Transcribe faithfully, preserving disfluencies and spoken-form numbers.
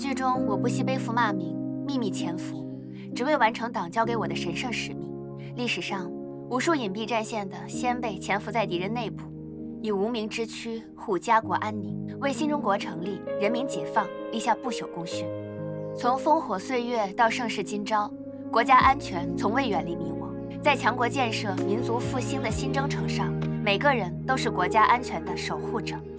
剧中我不惜背负骂名，秘密潜伏，只为完成党交给我的神圣使命。历史上，无数隐蔽战线的先辈潜伏在敌人内部，以无名之躯护家国安宁，为新中国成立、人民解放立下不朽功勋。从烽火岁月到盛世今朝，国家安全从未远离你我。在强国建设、民族复兴的新征程上，每个人都是国家安全的守护者。